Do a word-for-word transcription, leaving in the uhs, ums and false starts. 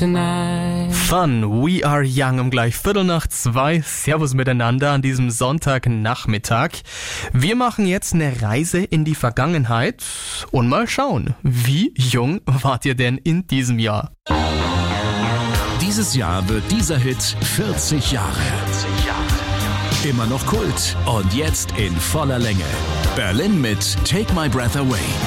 tonight. Fun, We Are Young um gleich Viertel nach zwei. Servus miteinander an diesem Sonntagnachmittag. Wir machen jetzt eine Reise in die Vergangenheit und mal schauen, wie jung wart ihr denn in diesem Jahr? Dieses Jahr wird dieser Hit vierzig Jahre. Immer noch Kult und jetzt in voller Länge. Berlin mit Take My Breath Away.